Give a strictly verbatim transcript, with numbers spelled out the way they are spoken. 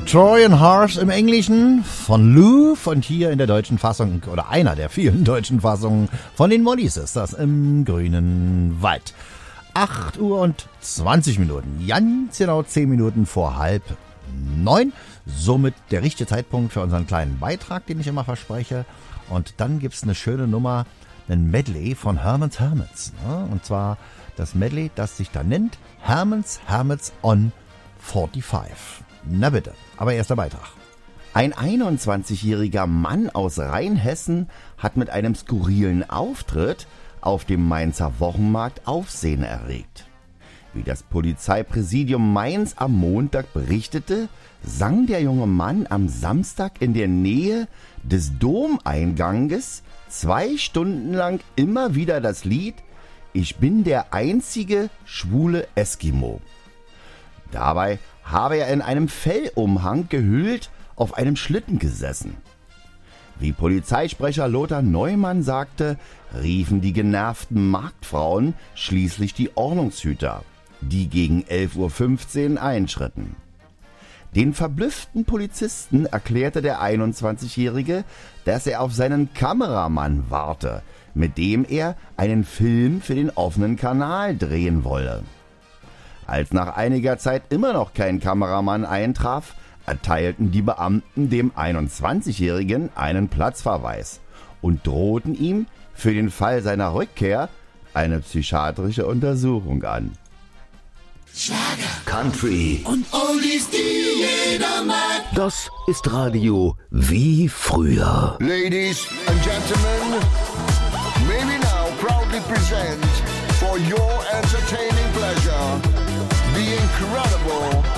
Troy and Harsh im Englischen von Louvre und hier in der deutschen Fassung oder einer der vielen deutschen Fassungen von den Molly Sisters im Grünen Wald. acht Uhr und zwanzig Minuten, ganz genau zehn Minuten vor halb neun. Somit der richtige Zeitpunkt für unseren kleinen Beitrag, den ich immer verspreche. Und dann gibt's eine schöne Nummer, ein Medley von Herman's Hermits. Und zwar das Medley, das sich da nennt Herman's Hermits on fünfundvierzig. Na bitte, aber erst der Beitrag. Ein einundzwanzigjähriger Mann aus Rheinhessen hat mit einem skurrilen Auftritt auf dem Mainzer Wochenmarkt Aufsehen erregt. Wie das Polizeipräsidium Mainz am Montag berichtete, sang der junge Mann am Samstag in der Nähe des Domeinganges zwei Stunden lang immer wieder das Lied »Ich bin der einzige schwule Eskimo«. Dabei habe er in einem Fellumhang gehüllt auf einem Schlitten gesessen. Wie Polizeisprecher Lothar Neumann sagte, riefen die genervten Marktfrauen schließlich die Ordnungshüter, die gegen elf Uhr fünfzehn einschritten. Den verblüfften Polizisten erklärte der einundzwanzigjährige, dass er auf seinen Kameramann warte, mit dem er einen Film für den offenen Kanal drehen wolle. Als nach einiger Zeit immer noch kein Kameramann eintraf, erteilten die Beamten dem einundzwanzigjährigen einen Platzverweis und drohten ihm für den Fall seiner Rückkehr eine psychiatrische Untersuchung an. Schlager, Country und Oldies, die jeder mag. Das ist Radio wie früher. Ladies and gentlemen, may we now proudly present for your entertaining pleasure the incredible